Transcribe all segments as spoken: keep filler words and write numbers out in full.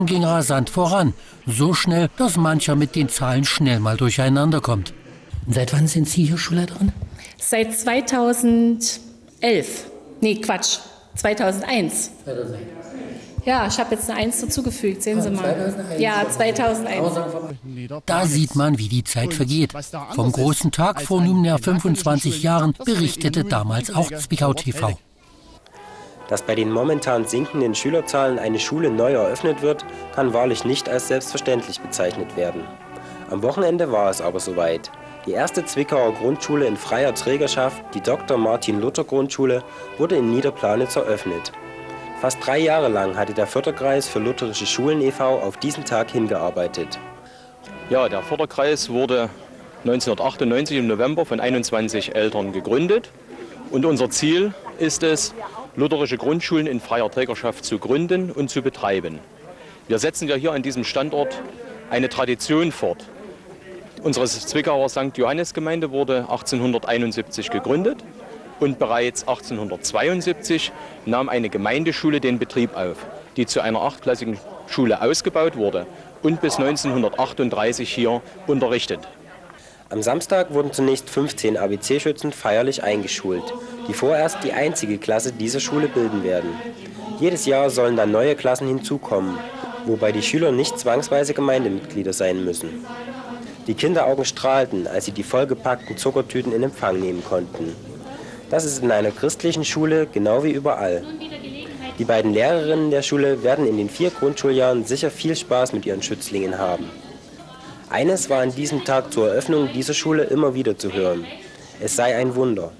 Ging rasant voran. So schnell, dass mancher mit den Zahlen schnell mal durcheinander kommt. Seit wann sind Sie hier Schulleiterin? Seit zweitausendelf. Nee, Quatsch. zweitausendeins. zweitausendeins. Ja, ich habe jetzt eine Eins dazugefügt, sehen Sie mal. zweitausendeins. Ja, zweitausendeins. Da sieht man, wie die Zeit vergeht. Vom großen Tag vor nunmehr fünfundzwanzig Jahren berichtete damals auch Zwickau T V. Dass bei den momentan sinkenden Schülerzahlen eine Schule neu eröffnet wird, kann wahrlich nicht als selbstverständlich bezeichnet werden. Am Wochenende war es aber soweit. Die erste Zwickauer Grundschule in freier Trägerschaft, die Doktor Martin Luther Grundschule, wurde in Niederplanitz eröffnet. Fast drei Jahre lang hatte der Förderkreis für lutherische Schulen e V auf diesen Tag hingearbeitet. Ja, der Förderkreis wurde neunzehnhundertachtundneunzig im November von einundzwanzig Eltern gegründet. Und unser Ziel ist es, lutherische Grundschulen in freier Trägerschaft zu gründen und zu betreiben. Wir setzen ja hier an diesem Standort eine Tradition fort. Unsere Zwickauer Sankt Johannes Gemeinde wurde achtzehnhunderteinundsiebzig gegründet und bereits achtzehnhundertzweiundsiebzig nahm eine Gemeindeschule den Betrieb auf, die zu einer achtklassigen Schule ausgebaut wurde und bis neunzehnhundertachtunddreißig hier unterrichtet. Am Samstag wurden zunächst fünfzehn A B C-Schützen feierlich eingeschult, die vorerst die einzige Klasse dieser Schule bilden werden. Jedes Jahr sollen dann neue Klassen hinzukommen, wobei die Schüler nicht zwangsweise Gemeindemitglieder sein müssen. Die Kinderaugen strahlten, als sie die vollgepackten Zuckertüten in Empfang nehmen konnten. Das ist in einer christlichen Schule genau wie überall. Die beiden Lehrerinnen der Schule werden in den vier Grundschuljahren sicher viel Spaß mit ihren Schützlingen haben. Eines war an diesem Tag zur Eröffnung dieser Schule immer wieder zu hören: Es sei ein Wunder.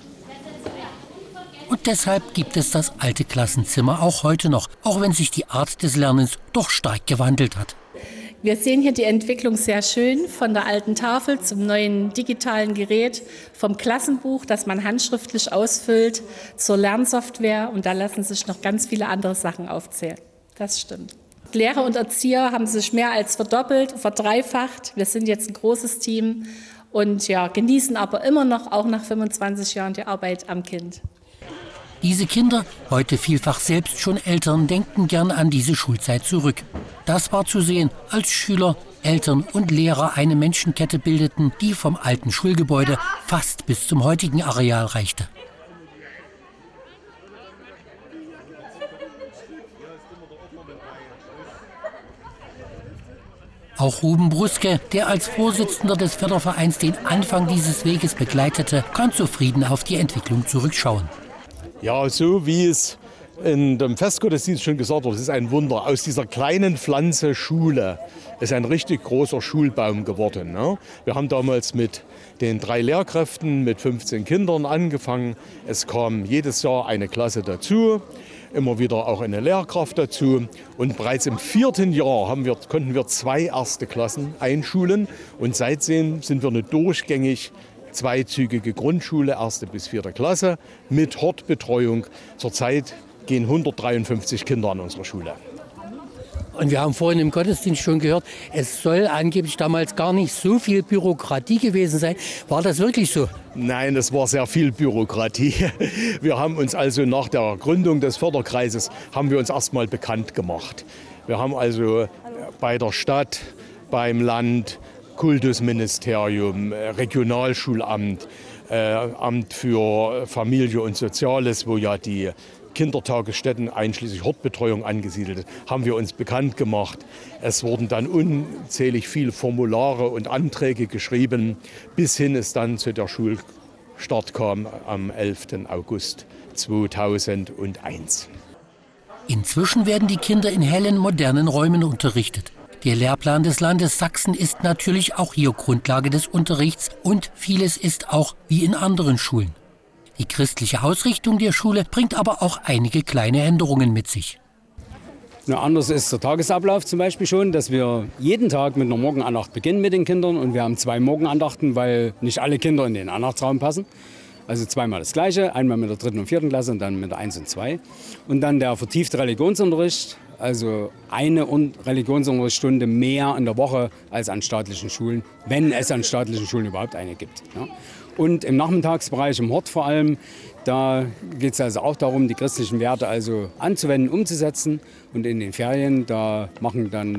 Und deshalb gibt es das alte Klassenzimmer auch heute noch, auch wenn sich die Art des Lernens doch stark gewandelt hat. Wir sehen hier die Entwicklung sehr schön von der alten Tafel zum neuen digitalen Gerät, vom Klassenbuch, das man handschriftlich ausfüllt, zur Lernsoftware, und da lassen sich noch ganz viele andere Sachen aufzählen. Das stimmt. Lehrer und Erzieher haben sich mehr als verdoppelt, verdreifacht. Wir sind jetzt ein großes Team und ja, genießen aber immer noch, auch nach fünfundzwanzig Jahren, die Arbeit am Kind. Diese Kinder, heute vielfach selbst schon Eltern, denken gern an diese Schulzeit zurück. Das war zu sehen, als Schüler, Eltern und Lehrer eine Menschenkette bildeten, die vom alten Schulgebäude fast bis zum heutigen Areal reichte. Auch Ruben Bruske, der als Vorsitzender des Fördervereins den Anfang dieses Weges begleitete, kann zufrieden auf die Entwicklung zurückschauen. Ja, so wie es in dem Festgottesdienst schon gesagt wurde, es ist ein Wunder. Aus dieser kleinen Pflanze Schule ist ein richtig großer Schulbaum geworden. Ne? Wir haben damals mit den drei Lehrkräften mit fünfzehn Kindern angefangen. Es kam jedes Jahr eine Klasse dazu, immer wieder auch eine Lehrkraft dazu. Und bereits im vierten Jahr haben wir, konnten wir zwei erste Klassen einschulen. Und seitdem sind wir eine durchgängig zweizügige Grundschule, erste bis vierte Klasse, mit Hortbetreuung. Zurzeit gehen hundertdreiundfünfzig Kinder an unserer Schule. Und wir haben vorhin im Gottesdienst schon gehört, es soll angeblich damals gar nicht so viel Bürokratie gewesen sein. War das wirklich so? Nein, es war sehr viel Bürokratie. Wir haben uns also nach der Gründung des Förderkreises haben wir uns erstmal bekannt gemacht. Wir haben also bei der Stadt, beim Land, Kultusministerium, Regionalschulamt, äh, Amt für Familie und Soziales, wo ja die Kindertagesstätten einschließlich Hortbetreuung angesiedelt ist, haben wir uns bekannt gemacht. Es wurden dann unzählig viele Formulare und Anträge geschrieben, bis hin es dann zu der Schulstart kam am elften August zweitausendeins. Inzwischen werden die Kinder in hellen, modernen Räumen unterrichtet. Der Lehrplan des Landes Sachsen ist natürlich auch hier Grundlage des Unterrichts und vieles ist auch wie in anderen Schulen. Die christliche Ausrichtung der Schule bringt aber auch einige kleine Änderungen mit sich. Na, anders ist der Tagesablauf zum Beispiel schon, dass wir jeden Tag mit einer Morgenandacht beginnen mit den Kindern. Und wir haben zwei Morgenandachten, weil nicht alle Kinder in den Andachtsraum passen. Also zweimal das Gleiche, einmal mit der dritten und vierten Klasse und dann mit der eins und zwei. Und dann der vertiefte Religionsunterricht, also eine Religionsunterrichtsstunde mehr in der Woche als an staatlichen Schulen, wenn es an staatlichen Schulen überhaupt eine gibt. Ja. Und im Nachmittagsbereich, im Hort vor allem, da geht es also auch darum, die christlichen Werte also anzuwenden, umzusetzen. Und in den Ferien, da machen dann